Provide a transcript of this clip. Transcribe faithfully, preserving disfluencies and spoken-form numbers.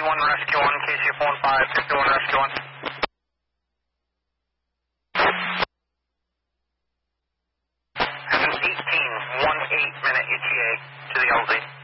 one Rescue one, K C F one five, fifty-one Rescue one. And an eighteen, one eight minute E T A to the L Z.